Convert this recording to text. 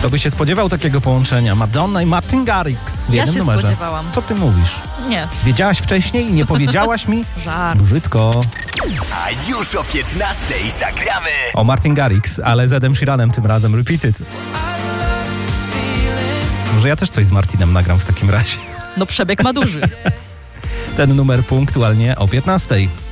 Kto by się spodziewał takiego połączenia? Madonna i Martin Garrix w Ja jednym się numerze. spodziewałam. Co ty mówisz? Nie. Wiedziałaś wcześniej i nie powiedziałaś mi? Żart. Brzydko. A już o 15 zagramy. O Martin Garrix, ale z Edem Sheeranem tym razem Repeated. Może ja też coś z Martinem nagram w takim razie. No przebieg ma duży. Ten numer punktualnie o 15.